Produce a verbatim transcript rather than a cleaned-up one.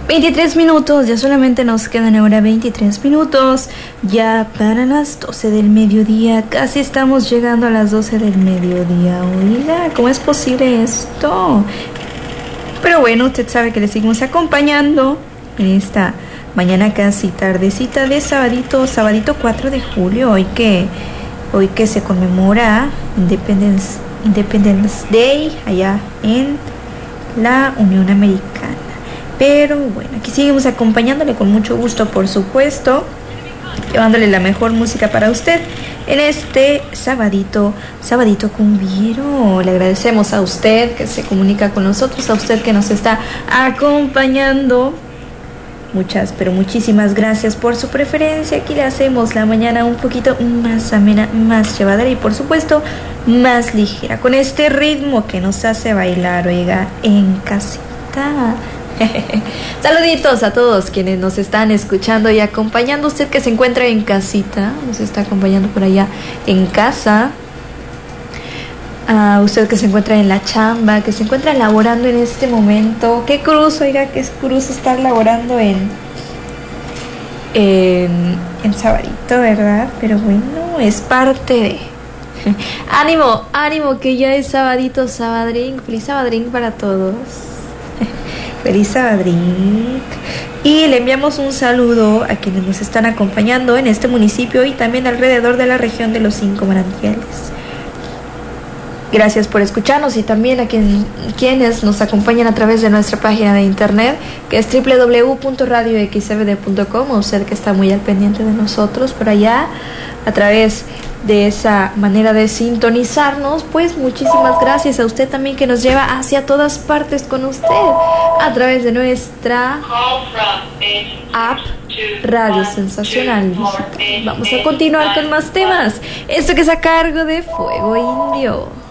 veintitrés minutos, ya solamente nos quedan ahora veintitrés minutos, ya para las doce del mediodía, casi estamos llegando a las doce del mediodía. Oiga, ¿cómo es posible esto? Pero bueno, usted sabe que le seguimos acompañando en esta mañana casi tardecita de sabadito, sabadito cuatro de julio, hoy que, hoy que se conmemora Independence, Independence Day allá en la Unión Americana. Pero bueno, aquí seguimos acompañándole con mucho gusto, por supuesto, llevándole la mejor música para usted en este sabadito, sabadito cumbiero. Le agradecemos a usted que se comunica con nosotros, a usted que nos está acompañando. Muchas, pero muchísimas gracias por su preferencia. Aquí le hacemos la mañana un poquito más amena, más llevadera y por supuesto más ligera, con este ritmo que nos hace bailar, oiga, en casita. Saluditos a todos quienes nos están escuchando y acompañando. Usted que se encuentra en casita, nos está acompañando por allá en casa. A usted que se encuentra en la chamba, que se encuentra laborando en este momento. Qué cruz, oiga, qué cruz estar laborando en en, en sabadito, ¿verdad? Pero bueno, es parte de ánimo, ánimo, que ya es sabadito, sabadrín. Feliz sabadrín para todos. Feliz sabadrín. Y le enviamos un saludo a quienes nos están acompañando en este municipio y también alrededor de la región de los Cinco Manantiales. Gracias por escucharnos y también a quien, quienes nos acompañan a través de nuestra página de internet, que es doble u doble u doble u punto radio x c b d punto com. Usted que está muy al pendiente de nosotros por allá, a través de esa manera de sintonizarnos, pues muchísimas gracias a usted también que nos lleva hacia todas partes con usted a través de nuestra app Radio Sensacional Digital. Vamos a continuar con más temas. Esto que es a cargo de Fuego Indio.